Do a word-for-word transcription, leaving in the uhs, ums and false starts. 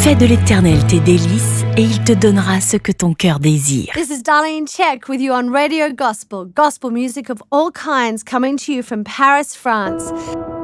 Fais de l'Éternel tes délices et il te donnera ce que ton cœur désire. This is Darlene Check with you on Radio Gospel. Gospel music of all kinds coming to you from Paris, France.